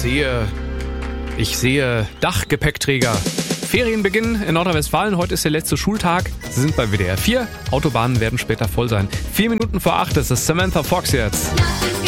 Ich sehe Dachgepäckträger. Ferienbeginn in Nordrhein-Westfalen. Heute ist der letzte Schultag. Sie sind bei WDR 4. Autobahnen werden später voll sein. 4 Minuten vor 8 ist es Samantha Fox jetzt.